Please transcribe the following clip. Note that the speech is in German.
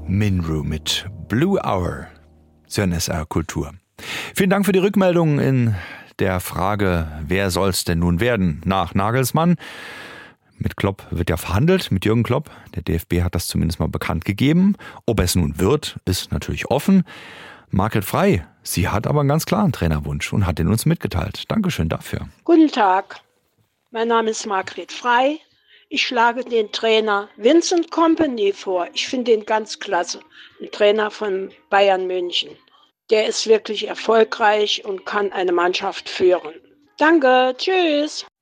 Minru mit Blue Hour. Zur SR Kultur. Vielen Dank für die Rückmeldung in der Frage, wer soll es denn nun werden nach Nagelsmann? Mit Klopp wird ja verhandelt, mit Jürgen Klopp. Der DFB hat das zumindest mal bekannt gegeben. Ob es nun wird, ist natürlich offen. Margret Frey, sie hat aber einen ganz klaren Trainerwunsch und hat den uns mitgeteilt. Dankeschön dafür. Guten Tag, mein Name ist Margret Frey. Ich schlage den Trainer Vincent Kompany vor. Ich finde ihn ganz klasse, ein Trainer von Bayern München. Der ist wirklich erfolgreich und kann eine Mannschaft führen. Danke, tschüss.